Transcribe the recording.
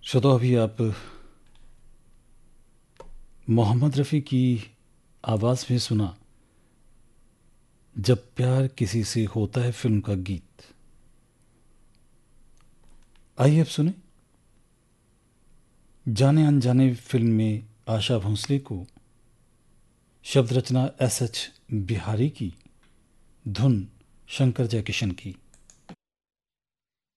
श्रोता, अभी आप मोहम्मद रफ़ी की आवाज़ में सुना जब प्यार किसी से होता है फिल्म का गीत। आइए अब सुने जाने अनजाने फिल्म में आशा भोंसले को शब्द रचना एस एच बिहारी की, धुन शंकर जयकिशन की।